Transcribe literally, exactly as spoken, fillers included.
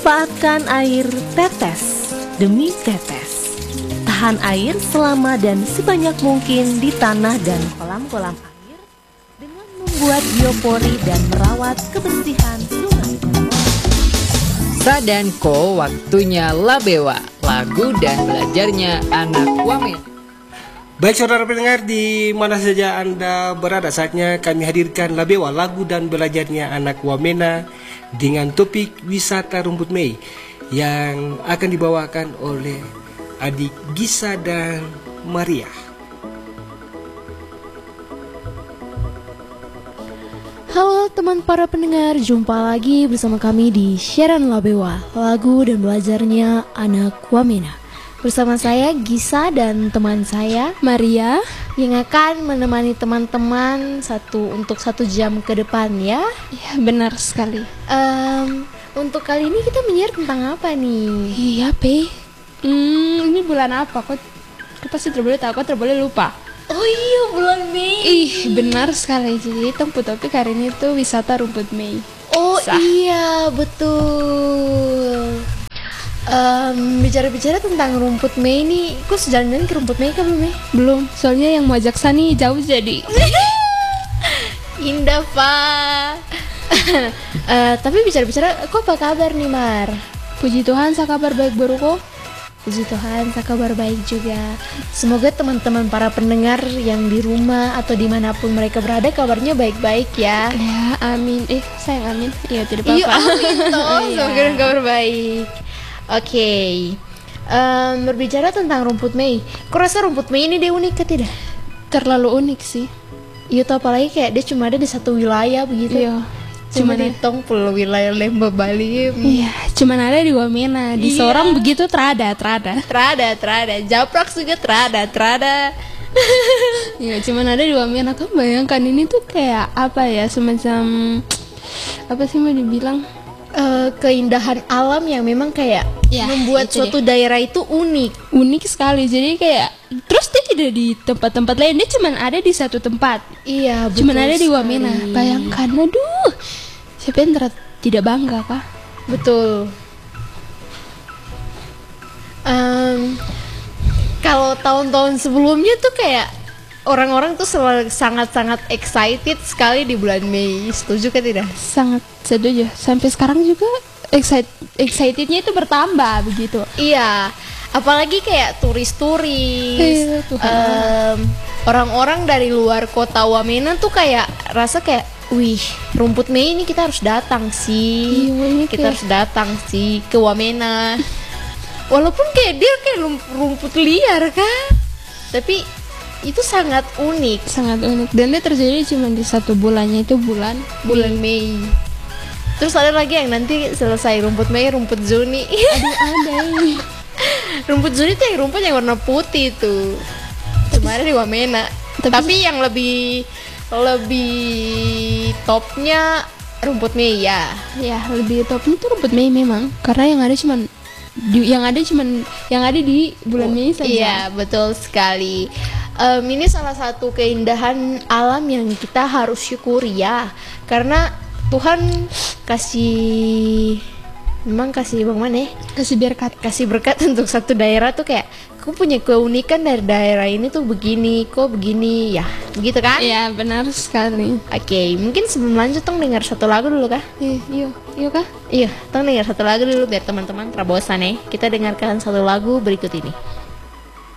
Manfaatkan air tetes demi tetes. Tahan air selama dan sebanyak mungkin di tanah dan kolam-kolam air dengan membuat biopori dan merawat kebersihan sungai. Sa dan Ko, waktunya Labewa, lagu dan belajarnya anak Wamena. Baik saudara pendengar, di mana saja Anda berada, saatnya kami hadirkan Labewa, lagu dan belajarnya anak Wamena dengan topik wisata Rumput Mei yang akan dibawakan oleh adik Gisa dan Maria. Halo teman para pendengar, jumpa lagi bersama kami di siaran Labewa, lagu dan belajarnya anak Wamena. Bersama saya Gisa dan teman saya Maria yang akan menemani teman-teman satu untuk satu jam ke depan ya. Ya benar sekali. Um, untuk kali ini kita menyiar tentang apa nih? Iya Pe. Hmm, ini bulan apa? Kok kok pasti terboleh tahu, kok terboleh lupa. Oh iya, bulan Mei. Ih benar sekali. Jadi tempat topik hari ini tuh wisata Rumput Mei. Oh Sah. iya betul. Um, bicara-bicara tentang Rumput Mei ini, kok sejalan-jalan ke Rumput Mei kan belum ya? Belum, soalnya yang mau ajak Sani jauh jadi. Indah Pak. uh, Tapi bicara-bicara, kok apa kabar nih Mar? Puji Tuhan, sa kabar baik baru kok. Puji Tuhan, sa kabar baik juga. Semoga teman-teman para pendengar yang di rumah atau dimanapun mereka berada kabarnya baik-baik ya. Ya amin. Eh sayang amin. Iya tidak apa-apa. Iya amin toh. Iya. Semoga kabar baik. Oke, okay. um, berbicara tentang Rumput Mei, kok rasa Rumput Mei ini dia unik ke tidak? Terlalu unik sih. Iya tuh, apalagi kayak dia cuma ada di satu wilayah begitu. Iya. Cuma Cuman di Tongpul, wilayah Lembah Bali. Iya, cuman ada di Wamena. Di Iya. Sorong begitu terada, terada. Terada, terada. Japrak juga terada, terada. Iya, cuman ada di Wamena. Kan bayangkan ini tuh kayak apa ya, semacam apa sih mau dibilang? Uh, keindahan alam yang memang kayak Ya, membuat itu suatu daerah itu unik. Unik sekali. Jadi kayak terus dia tidak di tempat-tempat lain, dia cuman ada di satu tempat. Iya, betul. Cuman ada di sekali. Wamena. Bayangkan, aduh. Siapa yang ter- tidak bangga kah? Betul. Um, kalau tahun-tahun sebelumnya tuh kayak orang-orang tuh selalu sangat-sangat excited sekali di bulan Mei. Setuju kan tidak? Sangat setuju. Sampai sekarang juga excite- excitednya itu bertambah begitu. Iya. Apalagi kayak turis-turis, Iya, Tuhan. um, orang-orang dari luar kota Wamena tuh kayak rasa kayak, wih, Rumput Mei ini kita harus datang sih. Iya, ini kita kayak- harus datang sih ke Wamena. Walaupun kayak dia kayak lump- rumput liar kan, tapi itu sangat unik. Sangat unik. Dan dia terjadi cuma di satu bulannya, itu bulan Bulan Mei. Terus ada lagi yang nanti selesai rumput Mei, rumput Juni. Aduh ada. Rumput Juni tuh yang rumput yang warna putih tuh. Cuma ada di Wamena. Tapi, Tapi- yang lebih lebih topnya rumput Mei ya. Ya, lebih topnya tuh Rumput Mei memang. Karena yang ada cuma di, yang ada cuman yang ada di bulan Mei saja. Iya, betul sekali. Em, ini salah satu keindahan alam yang kita harus syukuri ya. Karena Tuhan kasih, memang kasih bagaimana ya? Kasih berkat. Kasih berkat untuk satu daerah tuh kayak, aku punya keunikan dari daerah ini tuh begini, kok begini, ya begitu kan? Iya, benar sekali. Oke, mungkin sebelum lanjut tong dengar satu lagu dulu kah? Iya, iya, iya kah? Iya, tong dengar satu lagu dulu biar teman-teman terbosan ya. Kita dengarkan satu lagu berikut ini.